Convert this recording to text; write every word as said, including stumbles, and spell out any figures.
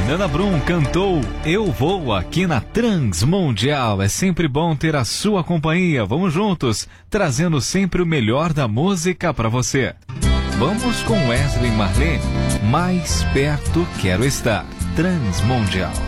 Nana Brum cantou Eu Vou aqui na Transmundial. É sempre bom ter a sua companhia. Vamos juntos, trazendo sempre o melhor da música para você. Vamos com Wesley Marley. Mais perto quero estar. Transmundial.